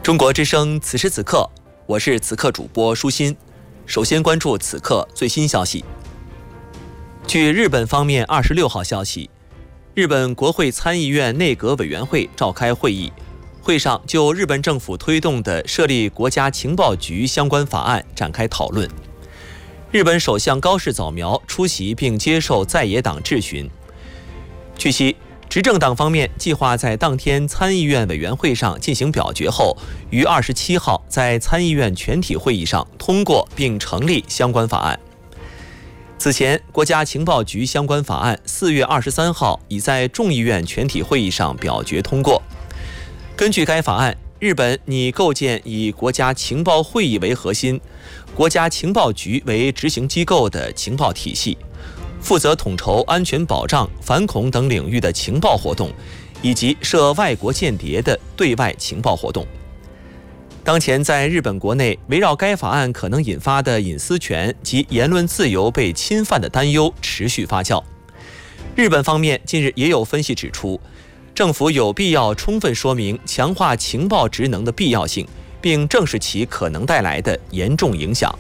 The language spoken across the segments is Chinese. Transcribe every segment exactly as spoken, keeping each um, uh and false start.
中国之声，此时此刻，我是此刻主播舒心。首先关注此刻最新消息。据日本方面二十六号消息，日本国会参议院内阁委员会召开会议，会上就日本政府推动的设立国家情报局相关法案展开讨论。日本首相高市早苗出席并接受在野党质询。据悉，执政党方面计划在当天参议院委员会上进行表决后，于二十七号在参议院全体会议上通过并成立相关法案。此前，国家情报局相关法案四月二十三号已在众议院全体会议上表决通过。根据该法案，日本拟构建以国家情报会议为核心、国家情报局为执行机构的情报体系，负责统筹安全保障、反恐等领域的情报活动，以及涉外国间谍的对外情报活动。当前在日本国内，围绕该法案可能引发的隐私权及言论自由被侵犯的担忧持续发酵。日本方面近日也有分析指出，政府有必要充分说明强化情报职能的必要性，并正视其可能带来的严重影响。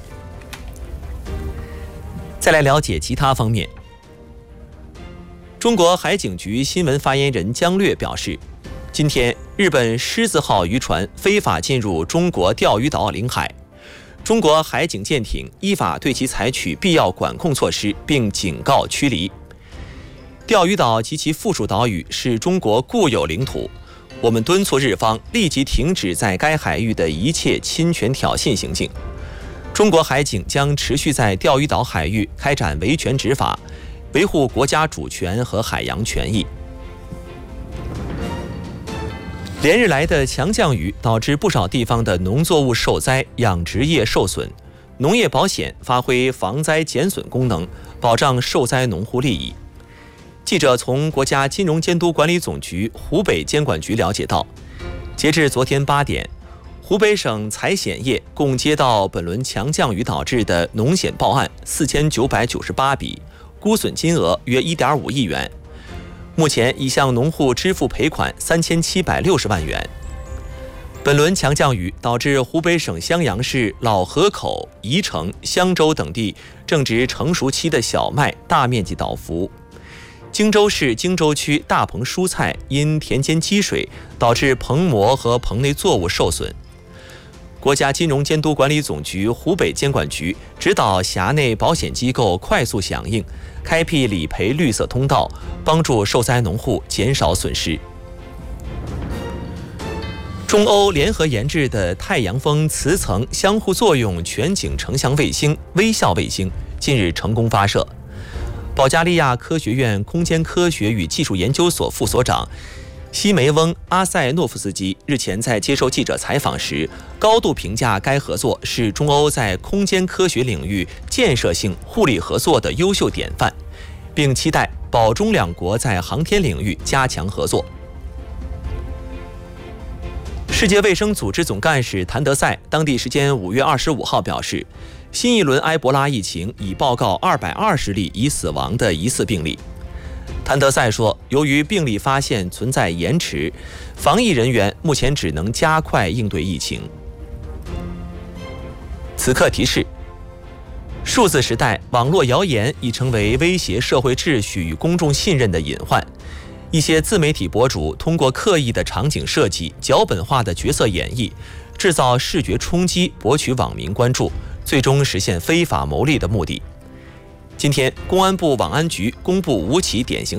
再来了解其他方面。中国海警局新闻发言人姜略表示，今天日本狮子号渔船非法进入中国钓鱼岛领海，中国海警舰艇依法对其采取必要管控措施，并警告驱离。钓鱼岛及其附属岛屿是中国固有领土，我们敦促日方立即停止在该海域的一切侵权挑衅行径。中国海警将持续在钓鱼岛海域开展维权执法，维护国家主权和海洋权益。连日来的强降雨导致不少地方的农作物受灾，养殖业受损。农业保险发挥防灾减损功能，保障受灾农户利益。记者从国家金融监督管理总局湖北监管局了解到，截至昨天八点，湖北省财险业共接到本轮强降雨导致的农险报案四千九百九十八笔，估损金额约 一点五亿元。目前已向农户支付赔款三千七百六十万元。本轮强降雨导致湖北省襄阳市老河口、宜城、襄州等地正值成熟期的小麦大面积倒伏。荆州市荆州区大棚蔬菜因田间积水，导致棚膜和棚内作物受损。国家金融监督管理总局湖北监管局指导辖内保险机构快速响应，开辟理赔绿色通道，帮助受灾农户减少损失。中欧联合研制的太阳风磁层相互作用全景成像卫星微笑卫星近日成功发射。保加利亚科学院空间科学与技术研究所副所长西梅翁·阿塞诺夫斯基日前在接受记者采访时，高度评价该合作是中欧在空间科学领域建设性互利合作的优秀典范，并期待保中两国在航天领域加强合作。世界卫生组织总干事谭德赛当地时间五月二十五号表示，新一轮埃博拉疫情已报告二百二十例已死亡的疑似病例。谭德赛说，由于病例发现存在延迟，防疫人员目前只能加快应对疫情。此刻提示：数字时代，网络谣言已成为威胁社会秩序与公众信任的隐患。一些自媒体博主通过刻意的场景设计、脚本化的角色演绎，制造视觉冲击，博取网民关注，最终实现非法牟利的目的。今天，公安部网安局公布五起典型